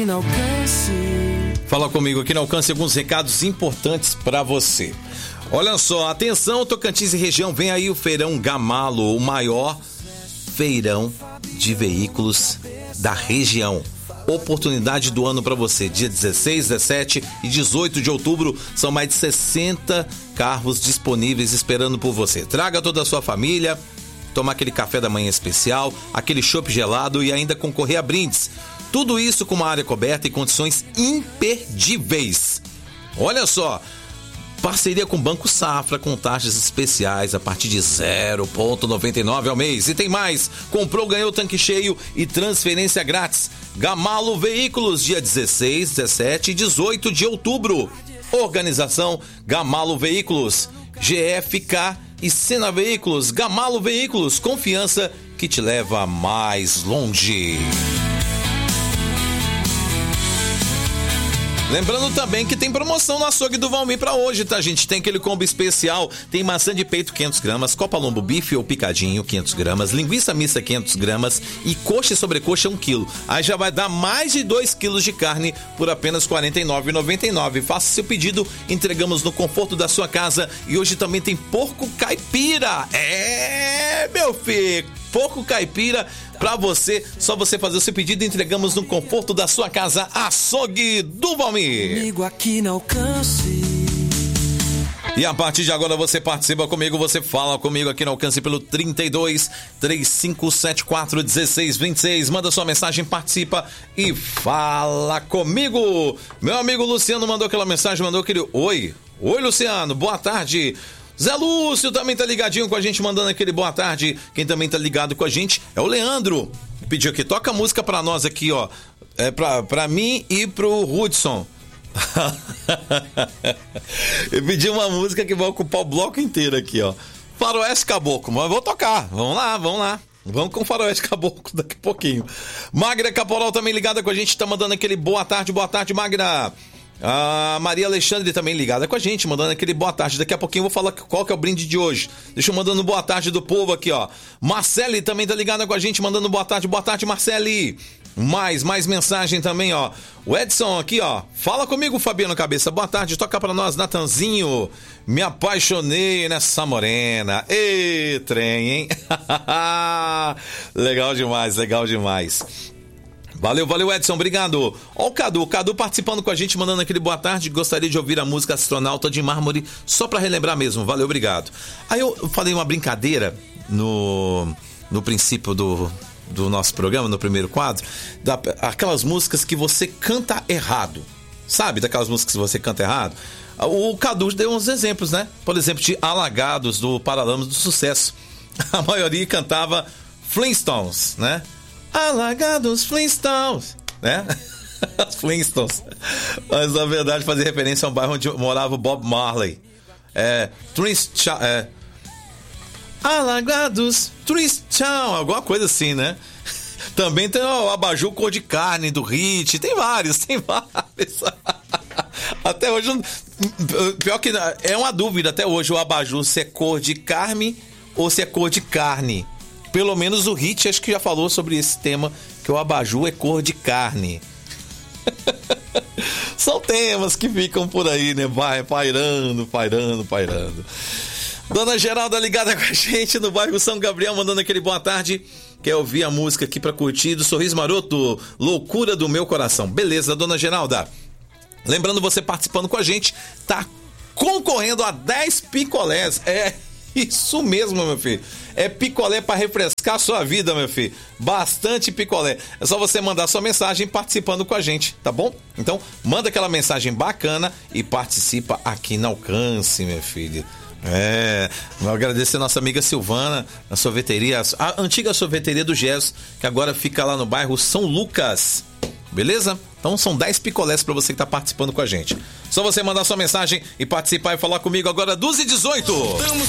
Fala comigo aqui no Alcance, alguns recados importantes para você. Olha só, atenção, Tocantins e região, vem aí o Feirão Gamalo, o maior feirão de veículos da região. Oportunidade do ano para você, dia 16, 17 e 18 de outubro, são mais de 60 carros disponíveis esperando por você. Traga toda a sua família, tomar aquele café da manhã especial, aquele chopp gelado e ainda concorrer a brindes. Tudo isso com uma área coberta e condições imperdíveis. Olha só, parceria com o Banco Safra, com taxas especiais a partir de 0,99 ao mês. E tem mais, comprou, ganhou tanque cheio e transferência grátis. Gamalo Veículos, dia 16, 17 e 18 de outubro. Organização Gamalo Veículos, GFK e Sena Veículos. Gamalo Veículos, confiança que te leva mais longe. Lembrando também que tem promoção no açougue do Valmir pra hoje, tá, gente? Tem aquele combo especial, tem maçã de peito 500 gramas, copa lombo bife ou picadinho 500 gramas, linguiça mista 500 gramas e coxa e sobrecoxa 1 quilo. Aí já vai dar mais de 2 quilos de carne por apenas R$ 49,99. Faça seu pedido, entregamos no conforto da sua casa. E hoje também tem porco caipira. Meu filho, porco caipira pra você, só você fazer o seu pedido e entregamos no conforto da sua casa. Açougue do Valmir. Comigo aqui no Alcance. E a partir de agora você participa comigo, você fala comigo aqui no Alcance pelo 32 3574 1626. Manda sua mensagem, participa e fala comigo. Meu amigo Luciano mandou aquela mensagem, mandou aquele oi. Oi, Luciano, boa tarde. Zé Lúcio também tá ligadinho com a gente, mandando aquele boa tarde. Quem também tá ligado com a gente é o Leandro. Pediu aqui, toca a música pra nós aqui, ó. É pra mim e pro Hudson. Eu pedi uma música que vai ocupar o bloco inteiro aqui, ó. Faroeste Caboclo, mas eu vou tocar. Vamos lá. Vamos com Faroeste Caboclo daqui a pouquinho. Magda Caporal também ligada com a gente, tá mandando aquele boa tarde, Magda. A Maria Alexandre também ligada com a gente, mandando aquele boa tarde. Daqui a pouquinho eu vou falar qual que é o brinde de hoje. Deixa eu mandando boa tarde do povo aqui, ó. Marcele também tá ligada com a gente, mandando boa tarde, Marcele. Mais mensagem também, ó. O Edson aqui, ó. Fala comigo, Fabiano Cabeça. Boa tarde, toca pra nós, Natanzinho. Me apaixonei nessa morena. Ê, trem, hein? Legal demais. Valeu, Edson, obrigado. Ó o Cadu participando com a gente, mandando aquele boa tarde. Gostaria de ouvir a música Astronauta de Mármore, só pra relembrar mesmo. Valeu, obrigado. Aí eu falei uma brincadeira no princípio do nosso programa, no primeiro quadro, aquelas músicas que você canta errado. Sabe, daquelas músicas que você canta errado? O Cadu deu uns exemplos, né? Por exemplo, de Alagados, do Paralamas do Sucesso. A maioria cantava Flintstones, né? Alagados Flintstones, né? Flintstones. Mas na verdade fazia referência a um bairro onde morava o Bob Marley. Alagados Flintstones, alguma coisa assim, né? Também tem o abajur cor de carne do Hit, tem vários. Até hoje, pior que é uma dúvida até hoje o abajur se é cor de carne ou se é cor de carne. Pelo menos o Hit acho que já falou sobre esse tema, que o abajur é cor de carne. São temas que ficam por aí, né? Vai pairando. Dona Geralda ligada com a gente no bairro São Gabriel, mandando aquele boa tarde. Quer ouvir a música aqui pra curtir do Sorriso Maroto, Loucura do Meu Coração. Beleza, Dona Geralda. Lembrando, você participando com a gente, tá concorrendo a 10 picolés. É isso mesmo, meu filho. É picolé para refrescar a sua vida, meu filho. Bastante picolé. É só você mandar sua mensagem participando com a gente, tá bom? Então, manda aquela mensagem bacana e participa aqui no Alcance, meu filho. Vou agradecer a nossa amiga Silvana, a sorveteria, a antiga sorveteria do Gesso, que agora fica lá no bairro São Lucas. Beleza? Então são 10 picolés pra você que tá participando com a gente. Só você mandar sua mensagem e participar e falar comigo agora 12h18. Estamos